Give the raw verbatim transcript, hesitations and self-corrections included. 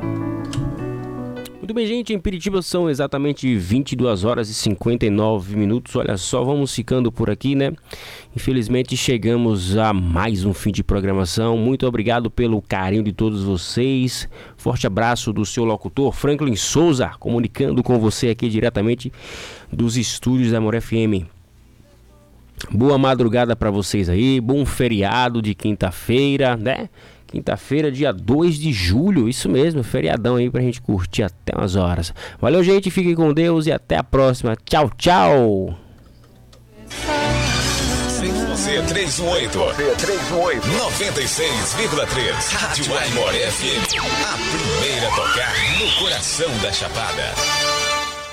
Muito bem, gente, em Piritiba são exatamente vinte e duas horas e cinquenta e nove minutos. Olha só, vamos ficando por aqui, né? Infelizmente chegamos a mais um fim de programação. Muito obrigado pelo carinho de todos vocês. Forte abraço do seu locutor Franklin Souza, comunicando com você aqui diretamente dos estúdios da Amor F M. Boa madrugada para vocês aí, bom feriado de quinta-feira, né? Quinta-feira, dia dois de julho, isso mesmo, feriadão aí pra gente curtir até umas horas. Valeu, gente, fiquem com Deus e até a próxima. Tchau, tchau. C três um oito, noventa e seis vírgula três, Rádio Amor F M, a primeira a tocar no coração da Chapada.